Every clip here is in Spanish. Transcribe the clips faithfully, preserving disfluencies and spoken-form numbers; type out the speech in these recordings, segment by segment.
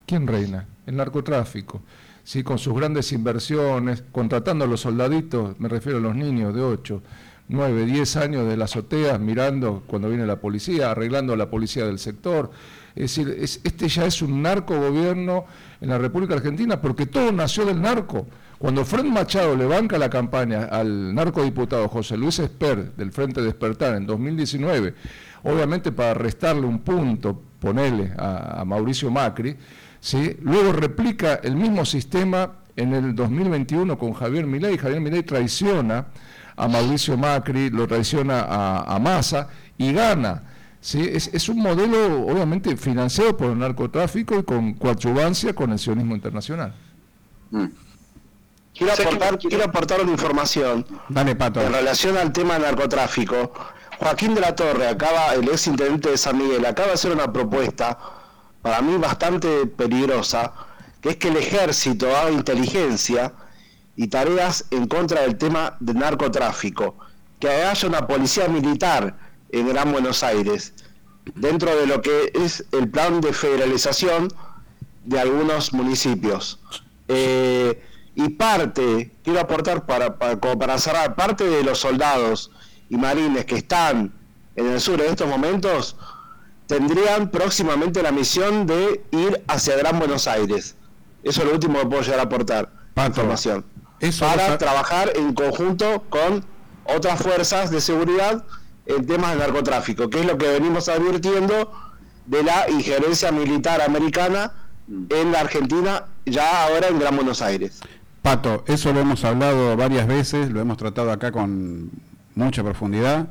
¿Quién reina? El narcotráfico. ¿Sí? Con sus grandes inversiones, contratando a los soldaditos, me refiero a los niños de ocho, nueve, diez años de las azoteas, mirando cuando viene la policía, arreglando a la policía del sector. Es decir, es, este ya es un narcogobierno en la República Argentina, porque todo nació del narco. Cuando Fred Machado le banca la campaña al narcodiputado José Luis Esper, del Frente Despertar, en dos mil diecinueve, obviamente para restarle un punto, ponele a, a Mauricio Macri, ¿sí? Luego replica el mismo sistema en el dos mil veintiuno con Javier Milei. Javier Milei traiciona a Mauricio Macri, lo traiciona a, a Massa y gana. ¿Sí? Es, es un modelo obviamente financiado por el narcotráfico y con coadyuvancia con el sionismo internacional. Mm. Quiero aportar, quiero aportar una información. Dale, Pato. En relación al tema del narcotráfico. Joaquín de la Torre, acaba, el ex intendente de San Miguel, acaba de hacer una propuesta, para mí bastante peligrosa, que es que el ejército haga inteligencia y tareas en contra del tema del narcotráfico. Que haya una policía militar en Gran Buenos Aires, dentro de lo que es el plan de federalización de algunos municipios. Eh... Y parte, quiero aportar para, para, como para cerrar, parte de los soldados y marines que están en el sur en estos momentos, tendrían próximamente la misión de ir hacia Gran Buenos Aires. Eso es lo último que puedo llegar a aportar, Pato, información. Eso para a... trabajar en conjunto con otras fuerzas de seguridad en temas de narcotráfico, que es lo que venimos advirtiendo de la injerencia militar americana en la Argentina, ya ahora en Gran Buenos Aires. Pato, eso lo hemos hablado varias veces, lo hemos tratado acá con mucha profundidad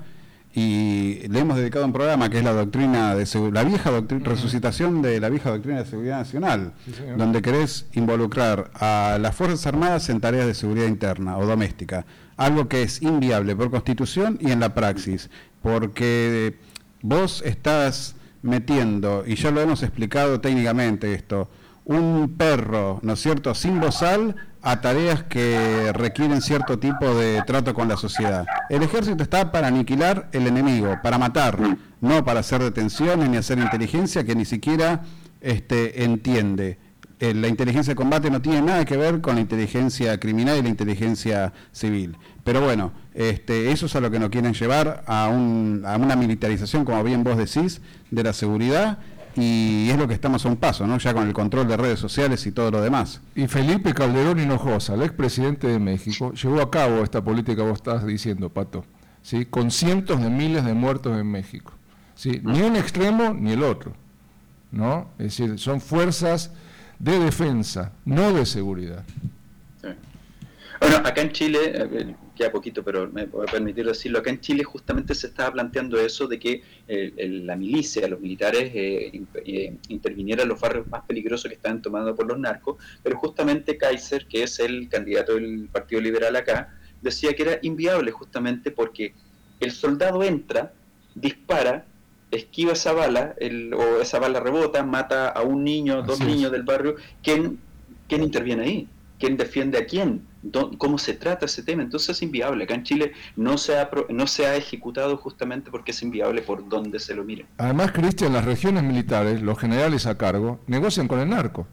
y le hemos dedicado un programa que es la doctrina de la vieja doctrina, uh-huh. resucitación de la vieja doctrina de seguridad nacional, sí, donde querés involucrar a las Fuerzas Armadas en tareas de seguridad interna o doméstica, algo que es inviable por Constitución y en la praxis, porque vos estás metiendo, y ya lo hemos explicado técnicamente esto, un perro, ¿no es cierto?, sin bozal a tareas que requieren cierto tipo de trato con la sociedad. El ejército está para aniquilar el enemigo, para matar, no para hacer detenciones ni hacer inteligencia que ni siquiera este, entiende. Eh, la inteligencia de combate no tiene nada que ver con la inteligencia criminal y la inteligencia civil. Pero bueno, este, eso es a lo que nos quieren llevar, a, un, a una militarización, como bien vos decís, de la seguridad. Y es lo que estamos a un paso, ¿no? Ya con el control de redes sociales y todo lo demás. Y Felipe Calderón Hinojosa, el expresidente de México, llevó a cabo esta política que vos estás diciendo, Pato, ¿sí? Con cientos de miles de muertos en México, ¿sí? Ni un extremo ni el otro, ¿no? Es decir, son fuerzas de defensa, no de seguridad. Sí. Bueno, acá en Chile, eh, queda poquito, pero me voy a permitir decirlo, acá en Chile justamente se estaba planteando eso de que eh, el, la milicia, los militares eh, eh, intervinieran en los barrios más peligrosos que estaban tomados por los narcos, pero justamente Kaiser, que es el candidato del Partido Liberal acá, decía que era inviable justamente porque el soldado entra, dispara, esquiva esa bala, el, o esa bala rebota, mata a un niño, dos Así niños es. del barrio, ¿quién, quién interviene ahí? ¿Quién defiende a quién? ¿Cómo se trata ese tema? Entonces es inviable. Acá en Chile no se ha, no se ha ejecutado justamente porque es inviable por donde se lo mire. Además, Cristian, las regiones militares, los generales a cargo, negocian con el narco.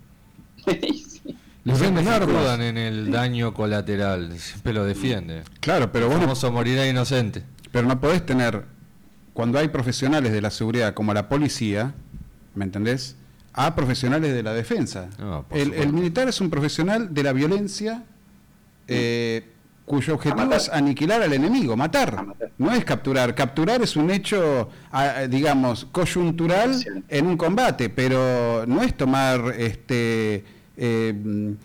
Sí. Les venden armas. en el daño colateral, siempre lo defiende. Claro, pero vos Famoso no, morirá inocente. Pero no podés tener, cuando hay profesionales de la seguridad como la policía, ¿me entendés?, a profesionales de la defensa. No, el, el militar es un profesional de la violencia eh, cuyo objetivo es aniquilar al enemigo, matar. matar. No es capturar. Capturar es un hecho, a, digamos, coyuntural sí. en un combate, pero no es tomar este eh,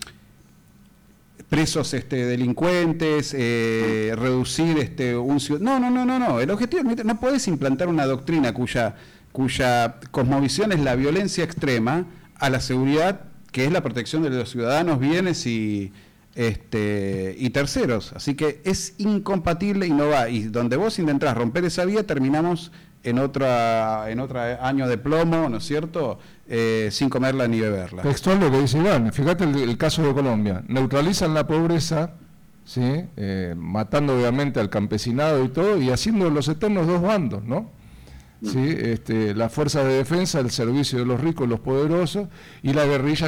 presos este, delincuentes, eh, reducir este un no, no, no, no, no. El objetivo no podés implantar una doctrina cuya cuya cosmovisión es la violencia extrema a la seguridad, que es la protección de los ciudadanos, bienes y este y terceros. Así que es incompatible y no va. Y donde vos intentás romper esa vía, terminamos en otra en otro año de plomo, ¿no es cierto?, eh, sin comerla ni beberla. Textual lo que dice Iván. Fíjate el, el caso de Colombia. Neutralizan la pobreza, ¿sí? eh, matando obviamente al campesinado y todo, y haciendo los eternos dos bandos, ¿no? ¿Sí? Este, la fuerza de defensa, el servicio de los ricos, los poderosos, y la guerrilla